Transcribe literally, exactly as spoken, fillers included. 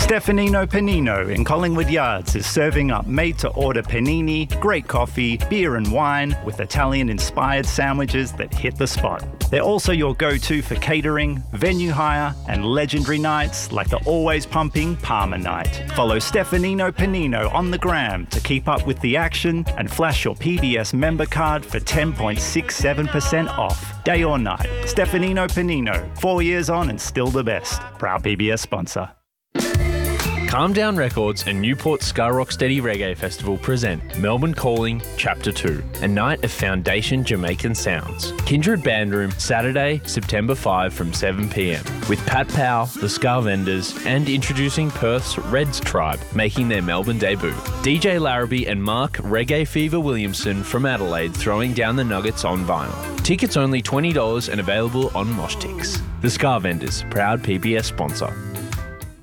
Stefanino Panino in Collingwood Yards is serving up made-to-order panini, great coffee, beer and wine with Italian-inspired sandwiches that hit the spot. They're also your go-to for catering, venue hire and legendary nights like the always pumping Parma Night. Follow Stefanino Panino on the gram to keep up with the action and flash your P B S member card for ten point six seven percent off, day or night. Stefanino Panino, four years on and still the best. Proud P B S sponsor. Calm Down Records and Newport Ska Rocksteady Reggae Festival present Melbourne Calling Chapter two, a night of foundation Jamaican sounds. Kindred Band Room, Saturday, September fifth from seven p m, with Pat Powell, the Ska Vendors, and introducing Perth's Reds Tribe, making their Melbourne debut. D J Larrabee and Mark Reggae Fever Williamson from Adelaide throwing down the nuggets on vinyl. Tickets only twenty dollars and available on Moshtix. The Ska Vendors, proud P B S sponsor.